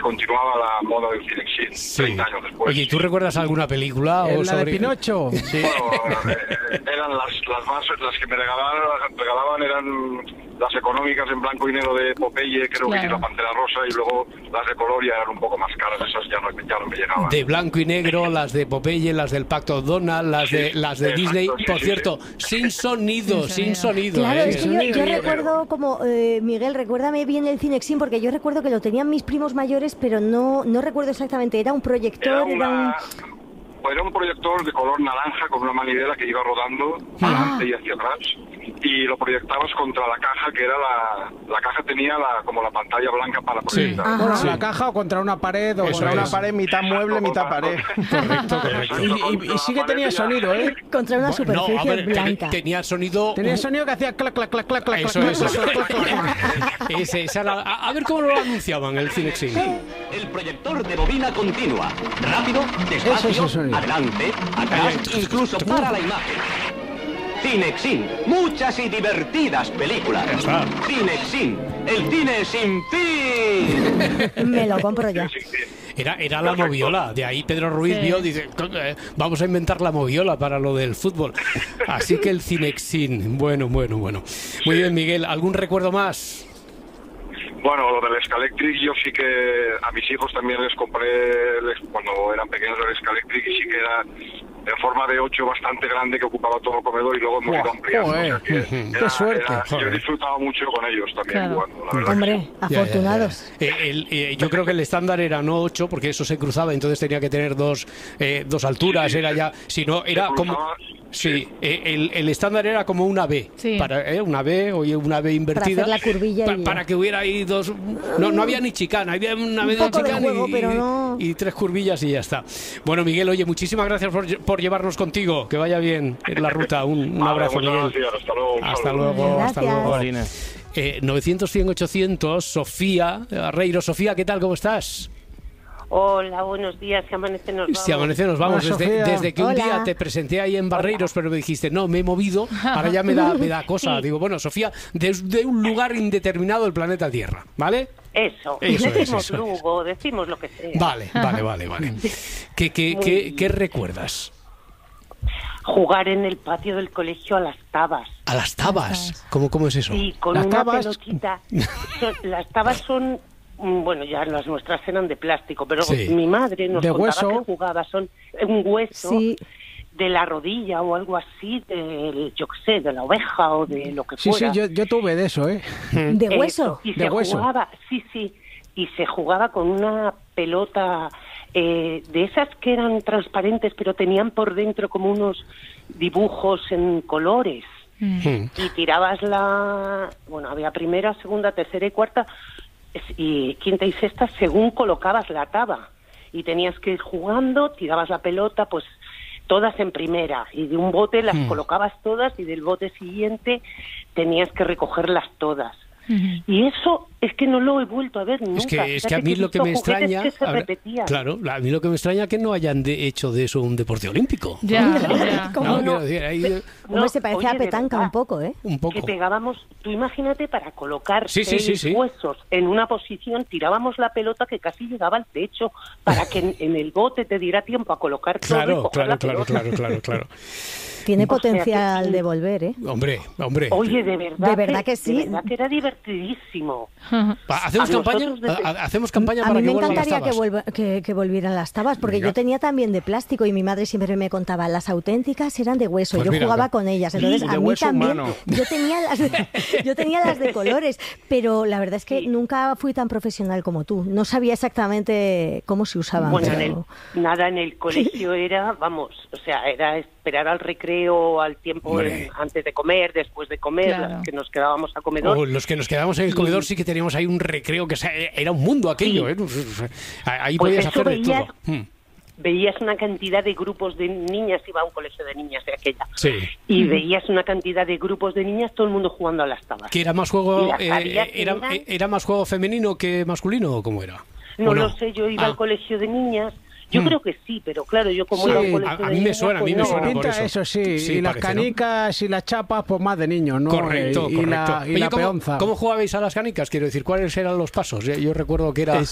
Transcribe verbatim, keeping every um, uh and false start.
continuaba la moda del Cinexin, Sí. treinta años después. Oye, ¿y tú recuerdas alguna película? ¿En o la sobre... de Pinocho? Sí. Bueno, eh, eran las, las más, las que me regalaban, regalaban eran las económicas en blanco y negro de Popeye, creo Claro. que sí, la Pantera Rosa, y luego las de color ya eran un poco más caras, esas ya no, ya no me llegaban. De blanco y negro, las de Popeye, las del Pacto Donald, las de Sí, las de exacto, Disney. sí, Por sí, cierto, sin sonido, sin Sin sonido. Claro, ¿eh? es que yo, yo recuerdo como, eh, Miguel, recuérdame bien el Cinexin, porque yo recuerdo que lo tenían mis primos mayores, pero no, no recuerdo exactamente, era un proyector, Era, era, una, un... era un proyector de color naranja con una manivela que iba rodando Ah. adelante y hacia atrás, y lo proyectabas contra la caja, que era la... La caja tenía la, como la pantalla blanca para proyectar. Ajá. Bueno, Sí. la caja o contra una pared, o Eso contra una es. pared, mitad mueble, mitad pared. Correcto, correcto. Y, y- y sí que tenía sonido, ¿eh? contra una No, superficie a ver, blanca. tenía sonido... Tenía sonido que hacía clac, clac, clac, clac, clac, Eso, clac, eso. clac, clac, clac, clac. Ese, esa era- a, a ver cómo lo anunciaban el Cinexin. El proyector de bobina continua. Rápido, despacio, Eso es el sonido. adelante, atrás, incluso para la imagen. Cinexin, muchas y divertidas películas. Ya está. Cinexin, el cine sin fin. Me lo compro ya. Sí, sí. Era, era la Perfecto. moviola. De ahí Pedro Ruiz Sí. vio, dice, "Eh, vamos a inventar la moviola para lo del fútbol. Así que el Cinexin. Bueno, bueno, bueno. Muy bien, Miguel. ¿Algún recuerdo más? Bueno, lo del Scalectric, yo sí que a mis hijos también les compré, les- cuando eran pequeños, el Scalectric, y sí que era en forma de ocho bastante grande, que ocupaba todo el comedor, y luego hemos ido Buah, ampliando. O sea joder. que Qué suerte. yo he Joder. disfrutado mucho con ellos también Claro. jugando, la verdad. Hombre, Ya, ya, ya. afortunados. Eh, el- eh, yo creo que el estándar era no ocho, porque eso se cruzaba, entonces tenía que tener dos, eh, dos alturas. Sí, Era sí. ya, si no, era Se como. cruzaba, Sí, eh, el, el estándar era como una B. Sí. Para, eh, una B o una B invertida. hacer la curvilla pa- y- para que hubiera ahí dos. No, no había ni chicana, había una Un B de poco de chicana juego, y, pero no- y tres curvillas y ya está. Bueno, Miguel, oye, muchísimas gracias por, lle- por llevarnos contigo. Que vaya bien en la ruta. Un, un Vale, abrazo, muchas Miguel. gracias, hasta luego, un Hasta saludo. luego, hasta Gracias. luego. Eh, novecientos, cien, ochocientos, Sofía Arreiro. Sofía, ¿qué tal? ¿Cómo estás? Hola, buenos días, si amanece nos vamos. Si amanece nos vamos. Hola, Desde, Sofía. desde que un Hola. día te presenté ahí en Barreiros, pero me dijiste, no, me he movido, ahora ya me da, me da cosa. Sí. Digo, bueno, Sofía, desde un lugar indeterminado del planeta Tierra, ¿vale? Eso, Eso es, decimos eso es. Lugo, decimos lo que sea. Vale, vale, vale, vale. ¿Qué, qué, Muy qué, bien. qué recuerdas? Jugar en el patio del colegio a las tabas. A las tabas. ¿Cómo, cómo es eso? Sí, con Las una tabas- pelotita. Son- las tabas son, mm, bueno, ya las nuestras eran de plástico, pero Sí. mi madre nos De contaba hueso. que jugaba, son un hueso Sí, de la rodilla o algo así, de, yo qué sé, de la oveja o de lo que Sí, sí, fuera. yo, yo tuve de eso, ¿eh? de Eso, hueso. y De se hueso. jugaba, sí, sí, y se jugaba con una pelota eh, de esas que eran transparentes, pero tenían por dentro como unos dibujos en colores. Hmm. Y tirabas la, bueno, había primera, segunda, tercera y cuarta, es- y quinta y sexta según colocabas la taba. Y tenías que ir jugando, tirabas la pelota, pues todas en primera, y de un bote las Hmm. colocabas todas, y del bote siguiente tenías que recogerlas todas. Y eso es que no lo he vuelto a ver nunca. Es que, es que Fíjate a mí he lo que visto me juguetes extraña, que se a ver, repetían. claro, a mí lo que me extraña es que no hayan de- hecho de eso un deporte olímpico. Ya, ya. ¿Cómo No, no? quiero decir, ahí, eh, Hombre, No, se parece oye, a de petanca verdad, un poco, ¿eh? un poco. Que pegábamos, tú imagínate, para colocar Sí, sí, seis sí, sí. huesos en una posición, tirábamos la pelota que casi llegaba al techo para que en, en el bote te diera tiempo a colocar todo y Claro, coger claro, la claro, pelota. claro, claro, claro. Tiene O sea, potencial que- de volver, ¿eh? Hombre, hombre. Oye, de verdad, De verdad que sí. De verdad que era divertidísimo. Pa- ¿Hacemos a campaña? nosotros desde- Ha- ha- ¿Hacemos campaña A para mí que me vuelvan las encantaría que, tabas? vuelva- que, que volvieran las tabas, porque Venga. yo tenía también de plástico y mi madre siempre me contaba, las auténticas eran de hueso, Pues yo mira, jugaba ve. con ellas, entonces Y a de mí hueso también, humano. yo tenía, las de, yo tenía las de colores, pero la verdad es que Sí. nunca fui tan profesional como tú, no sabía exactamente cómo se usaban. Bueno, en pero- el, nada, en el colegio era, vamos, o sea, era esperar al recreo, al tiempo Hombre. en- antes de comer, después de comer, Claro. las que nos quedábamos a comedor. O los que nos quedamos en el comedor sí que teníamos ahí un recreo que se- era un mundo aquello, ¿eh? Ahí Pues podías eso hacer de veías- todo. Hmm. Veías una cantidad de grupos de niñas, iba a un colegio de niñas de aquella, Sí. y veías una cantidad de grupos de niñas, todo el mundo jugando a las tabas. ¿Que era más Y juego las eh, sabías que era, eran- era más juego femenino que masculino o cómo era? No ¿O lo sé, yo iba Ah. al colegio de niñas, yo Mm. creo que sí, pero claro, yo como Sí, iba a un a- colegio a de mí me niñas, suena, a mí pues me no. suena. por Pinta eso. eso, sí, Sí, y las parece, ¿no? canicas y las chapas, pues más de niños, ¿no? Correcto, Eh, y correcto. La, y Oye, la ¿cómo, peonza. ¿cómo jugabais a las canicas? Quiero decir, ¿cuáles eran los pasos? Yo, yo recuerdo que era